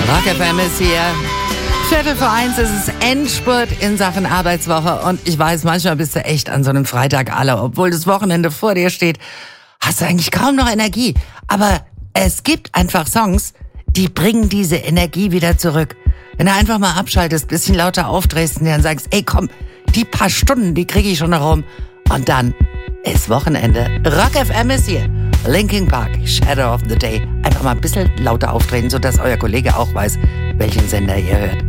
Rock FM ist hier. 1:15 ist es Endspurt in Sachen Arbeitswoche. Und ich weiß, manchmal bist du echt an so einem Freitag alle, obwohl das Wochenende vor dir steht, hast du eigentlich kaum noch Energie. Aber es gibt einfach Songs, die bringen diese Energie wieder zurück. Wenn du einfach mal abschaltest, bisschen lauter aufdrehst und dann sagst, ey komm, die paar Stunden, die kriege ich schon noch rum. Und dann ist Wochenende. Rock FM ist hier. Linkin Park, Shadow of the Day. Einfach mal ein bisschen lauter aufdrehen, sodass euer Kollege auch weiß, welchen Sender ihr hört.